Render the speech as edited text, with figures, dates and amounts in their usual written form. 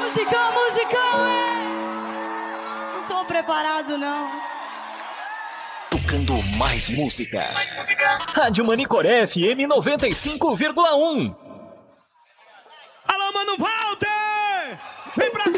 Musicão, Não tô preparado, não. Tocando mais música. Rádio Manicoré FM 95,1. Alô, Mano Walter! Vem pra